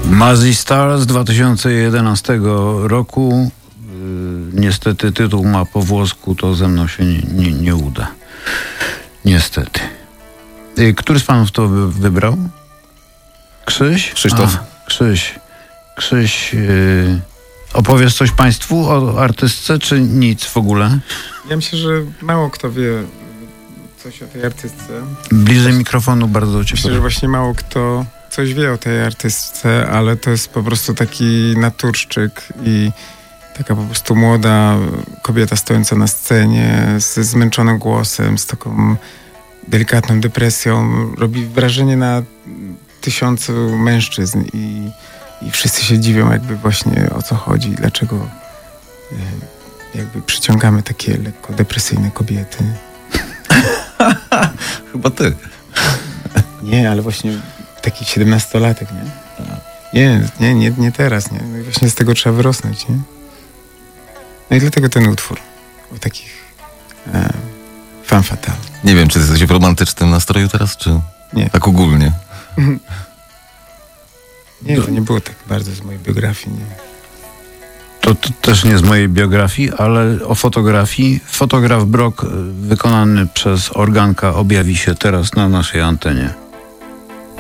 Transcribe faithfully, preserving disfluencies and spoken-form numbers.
Mazzy Star z dwa tysiące jedenastego roku. Yy, niestety tytuł ma po włosku, to ze mną się nie, nie, nie uda. Niestety. Yy, który z panów to wy, wybrał? Krzyś? Krzysztof. A, Krzyś. Krzyś, yy, opowiesz coś państwu o artystce, czy nic w ogóle? Ja myślę, że mało kto wie coś o tej artystce. Bliżej mikrofonu bardzo cię Myślę, że właśnie mało kto coś wie o tej artystce, ale to jest po prostu taki naturszczyk i taka po prostu młoda kobieta stojąca na scenie ze zmęczonym głosem, z taką delikatną depresją. Robi wrażenie na tysiącu mężczyzn i, i wszyscy się dziwią jakby właśnie o co chodzi, dlaczego jakby przyciągamy takie lekko depresyjne kobiety. Chyba ty. Nie, ale właśnie taki siedemnastolatek, nie? Nie, nie, nie, nie teraz, nie? No i właśnie z tego trzeba wyrosnąć, nie? No i dlatego ten utwór o takich e, femme fatale. Nie wiem, czy jesteś w romantycznym nastroju teraz, czy Nie. tak ogólnie? Nie, to nie było tak bardzo z mojej biografii, nie? To, to też nie z mojej biografii, ale o fotografii. Fotograf Brok wykonany przez organka objawi się teraz na naszej antenie.